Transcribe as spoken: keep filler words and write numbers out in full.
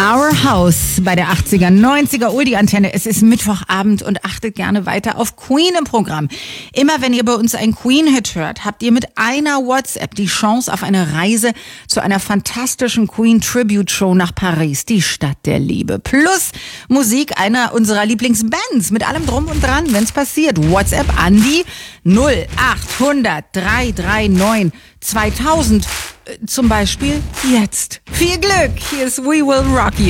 Our House bei der achtziger, neunziger Oldie-Antenne. Es ist Mittwochabend und achtet gerne weiter auf Queen im Programm. Immer wenn ihr bei uns einen Queen-Hit hört, habt ihr mit einer WhatsApp die Chance auf eine Reise zu einer fantastischen Queen-Tribute-Show nach Paris, die Stadt der Liebe. Plus Musik einer unserer Lieblingsbands mit allem Drum und Dran, wenn's passiert. WhatsApp an die null acht hundert drei drei neun zweitausend. Zum Beispiel jetzt. Viel Glück. Hier ist We Will Rock You.